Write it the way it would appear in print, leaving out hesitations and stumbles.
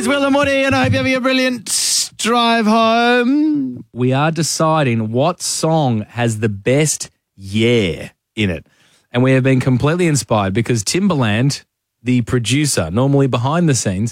it's Will and Woody, and I hope you're having a brilliant drive home. We are deciding what song has the best yeah in it. And we have been completely inspired because Timbaland, the producer, normally behind the scenes,